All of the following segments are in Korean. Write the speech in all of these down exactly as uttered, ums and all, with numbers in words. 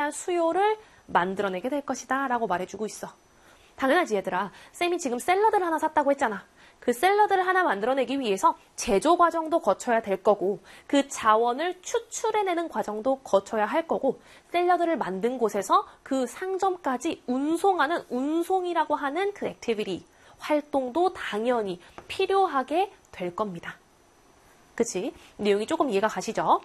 대한 수요를 만들어내게 될 것이다 라고 말해주고 있어. 당연하지 얘들아. 쌤이 지금 샐러드를 하나 샀다고 했잖아. 그 샐러드를 하나 만들어내기 위해서 제조 과정도 거쳐야 될 거고 그 자원을 추출해내는 과정도 거쳐야 할 거고 샐러드를 만든 곳에서 그 상점까지 운송하는 운송이라고 하는 그 액티비티, 활동도 당연히 필요하게 될 겁니다. 그치? 내용이 조금 이해가 가시죠?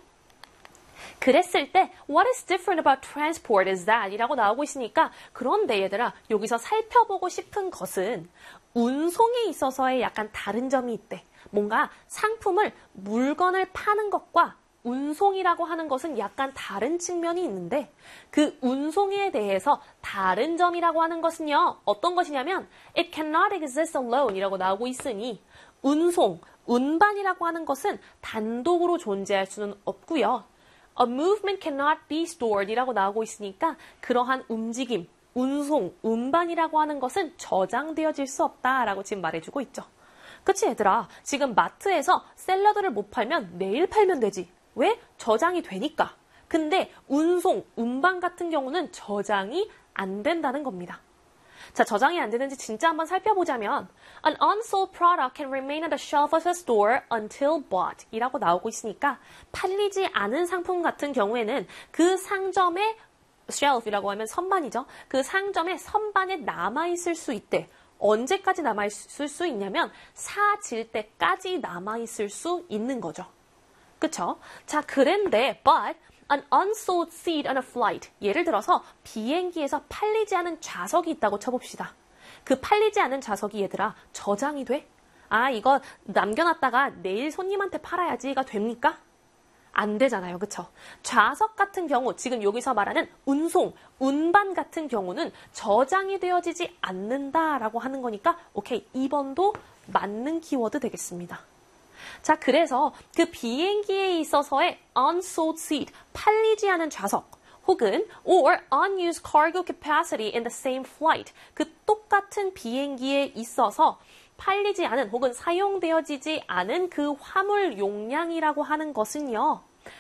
그랬을 때 What is different about transport is that? 이라고 나오고 있으니까 그런데 얘들아 여기서 살펴보고 싶은 것은 운송에 있어서의 약간 다른 점이 있대. 뭔가 상품을 물건을 파는 것과 운송이라고 하는 것은 약간 다른 측면이 있는데 그 운송에 대해서 다른 점이라고 하는 것은요. 어떤 것이냐면 It cannot exist alone 이라고 나오고 있으니 운송, 운반이라고 하는 것은 단독으로 존재할 수는 없고요. A movement cannot be stored 이라고 나오고 있으니까 그러한 움직임, 운송, 운반이라고 하는 것은 저장되어질 수 없다라고 지금 말해주고 있죠. 그치 얘들아? 지금 마트에서 샐러드를 못 팔면 내일 팔면 되지. 왜? 저장이 되니까. 근데 운송, 운반 같은 경우는 저장이 안 된다는 겁니다. 자, 저장이 안 되는지 진짜 한번 살펴보자면 An unsold product can remain on the shelf of a store until bought 이라고 나오고 있으니까 팔리지 않은 상품 같은 경우에는 그 상점의 shelf이라고 하면 선반이죠. 그 상점의 선반에 남아있을 수 있대. 언제까지 남아있을 수 있냐면 사질 때까지 남아있을 수 있는 거죠. 그쵸? 자, 그런데 but An unsold seat on a flight. 예를 들어서 비행기에서 팔리지 않은 좌석이 있다고 쳐봅시다. 그 팔리지 않은 좌석이 얘들아 저장이 돼? 아 이거 남겨놨다가 내일 손님한테 팔아야지가 됩니까? 안 되잖아요. 그쵸? 좌석 같은 경우 지금 여기서 말하는 운송, 운반 같은 경우는 저장이 되어지지 않는다라고 하는 거니까 오케이 이 번도 맞는 키워드 되겠습니다. 자, 그래서 그 비행기에 있어서의 unsold seat, 팔리지 않은 좌석, 혹은 or unused cargo capacity in the same flight, 그 똑같은 비행기에 있어서 팔리지 않은 혹은 사용되어지지 않은 그 화물 용량이라고 하는 것은요,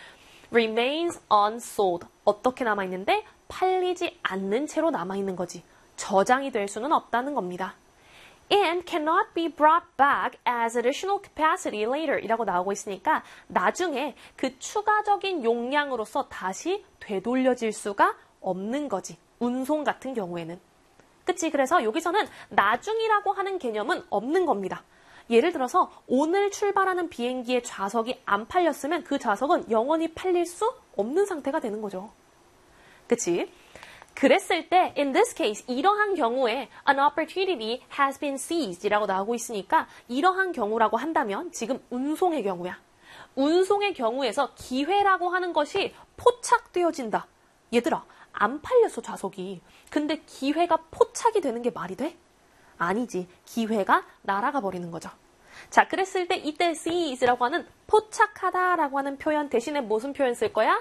remains unsold, 어떻게 남아있는데 팔리지 않는 채로 남아있는 거지. 저장이 될 수는 없다는 겁니다. And cannot be brought back as additional capacity later 이라고 나오고 있으니까 나중에 그 추가적인 용량으로서 다시 되돌려질 수가 없는 거지. 운송 같은 경우에는. 그치? 그래서 여기서는 나중이라고 하는 개념은 없는 겁니다. 예를 들어서 오늘 출발하는 비행기의 좌석이 안 팔렸으면 그 좌석은 영원히 팔릴 수 없는 상태가 되는 거죠. 그치? 그랬을 때 in this case 이러한 경우에 an opportunity has been seized 이라고 나오고 있으니까 이러한 경우라고 한다면 지금 운송의 경우야. 운송의 경우에서 기회라고 하는 것이 포착되어진다. 얘들아 안 팔렸어 좌석이. 근데 기회가 포착이 되는 게 말이 돼? 아니지. 기회가 날아가 버리는 거죠. 자, 그랬을 때 이때 seiz라고 하는 포착하다라고 하는 표현 대신에 무슨 표현 쓸 거야?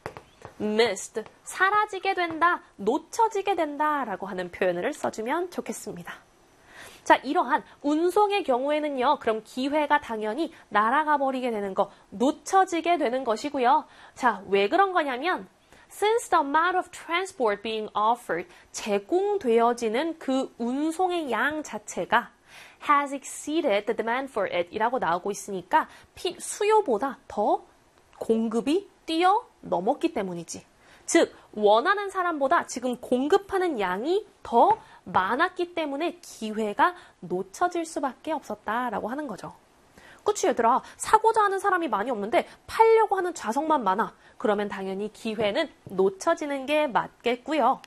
missed, 사라지게 된다, 놓쳐지게 된다라고 하는 표현을 써주면 좋겠습니다. 자, 이러한 운송의 경우에는요, 그럼 기회가 당연히 날아가 버리게 되는 거, 놓쳐지게 되는 것이고요. 자, 왜 그런 거냐면 Since the amount of transport being offered, 제공되어지는 그 운송의 양 자체가 has exceeded the demand for it 이라고 나오고 있으니까 피, 수요보다 더 공급이 뛰어 넘었기 때문이지. 즉, 원하는 사람보다 지금 공급하는 양이 더 많았기 때문에 기회가 놓쳐질 수밖에 없었다라고 하는 거죠. 그치 얘들아, 사고자 하는 사람이 많이 없는데 팔려고 하는 좌석만 많아. 그러면 당연히 기회는 놓쳐지는 게 맞겠고요.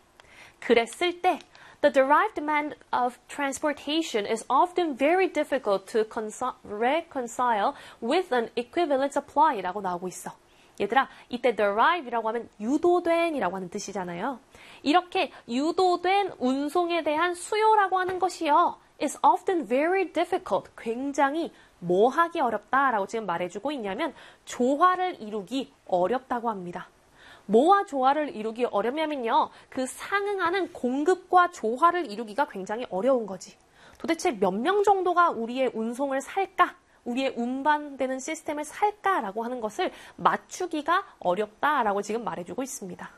그랬을 때 The derived demand of transportation is often very difficult to reconcile with an equivalent supply라고 나오고 있어. 얘들아, 이때 derive이라고 하면 유도된이라고 하는 뜻이잖아요. 이렇게 유도된 운송에 대한 수요라고 하는 것이요. is often very difficult, 굉장히 뭐 하기 어렵다라고 지금 말해주고 있냐면 조화를 이루기 어렵다고 합니다. 뭐와 조화를 이루기 어렵냐면요. 그 상응하는 공급과 조화를 이루기가 굉장히 어려운 거지. 도대체 몇 명 정도가 우리의 운송을 살까? 우리의 운반되는 시스템을 살까라고 하는 것을 맞추기가 어렵다라고 지금 말해주고 있습니다.